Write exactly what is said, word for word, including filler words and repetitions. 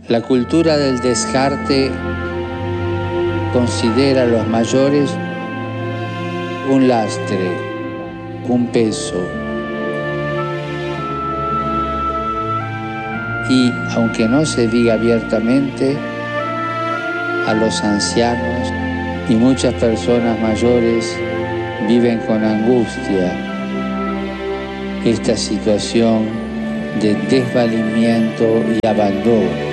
La cultura del descarte considera a los mayores un lastre, un peso. Y, aunque no se diga abiertamente, a los ancianos y muchas personas mayores viven con angustia esta situación de desvalimiento y abandono.